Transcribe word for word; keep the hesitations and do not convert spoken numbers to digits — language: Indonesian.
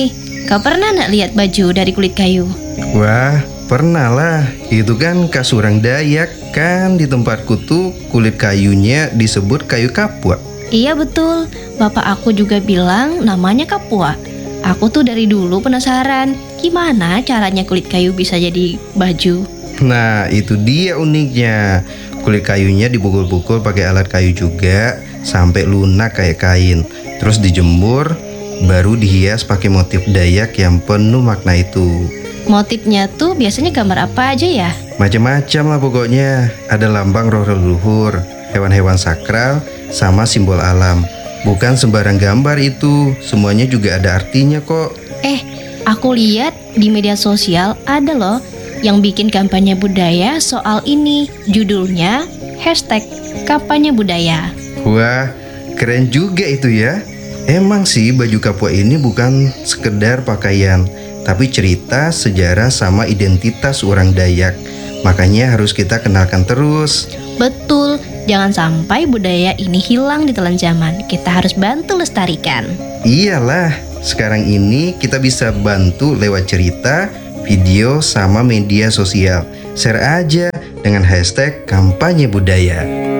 Kau pernah nggak lihat baju dari kulit kayu? Wah, pernah lah. Itu kan khas orang Dayak kan. Di tempatku tuh kulit kayunya disebut kayu kapua. Iya betul, bapak aku juga bilang namanya kapua. Aku tuh dari dulu penasaran, gimana caranya kulit kayu bisa jadi baju? Nah, itu dia uniknya. Kulit kayunya dipukul-pukul pakai alat kayu juga sampai lunak kayak kain. Terus dijemur, baru dihias pakai motif Dayak yang penuh makna itu. Motifnya tuh biasanya gambar apa aja ya? Macam-macam lah pokoknya. Ada lambang roh leluhur, hewan-hewan sakral, sama simbol alam. Bukan sembarang gambar itu, semuanya juga ada artinya kok. Eh, aku lihat di media sosial ada loh yang bikin kampanye budaya soal ini. Judulnya hashtag kampanye budaya. Wah, keren juga itu ya. Emang sih baju kapua ini bukan sekedar pakaian, tapi cerita, sejarah, sama identitas orang Dayak. Makanya harus kita kenalkan terus. Betul, jangan sampai budaya ini hilang di telan zaman. Kita harus bantu lestarikan. Iyalah, sekarang ini kita bisa bantu lewat cerita, video, sama media sosial. Share aja dengan hashtag kampanye budaya.